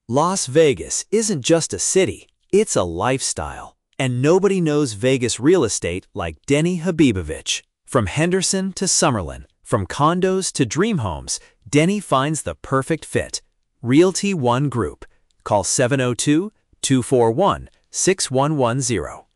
Las Vegas isn't just a city, it's a lifestyle. And nobody knows Vegas real estate like Denny Habibovich. From Henderson to Summerlin, from condos to dream homes, Denny finds the perfect fit. Realty One Group. Call 702-241-6110.